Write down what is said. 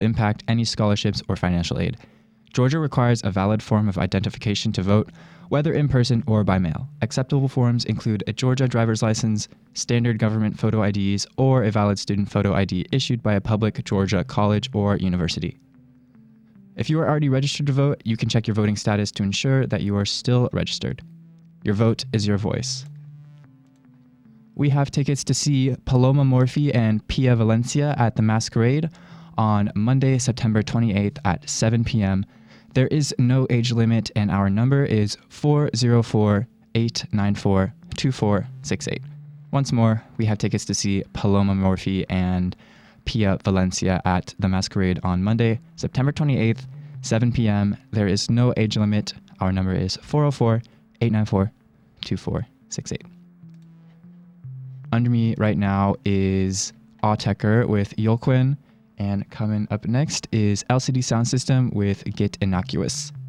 impact any scholarships or financial aid. Georgia requires a valid form of identification to vote, whether in person or by mail. Acceptable forms include a Georgia driver's license, standard government photo IDs, or a valid student photo ID issued by a public Georgia college or university. If you are already registered to vote, you can check your voting status to ensure that you are still registered. Your vote is your voice. We have tickets to see Paloma Morphy and Pia Valencia at the Masquerade on Monday, September 28th at 7 p.m. There is no age limit, and our number is 404-894-2468. Once more, we have tickets to see Paloma Morphy and Pia Valencia at the Masquerade on Monday, September 28th, 7 p.m. There is no age limit. Our number is 404-894-2468. Under me right now is Autechre with Yolquin, and coming up next is LCD Sound System with Get Innocuous.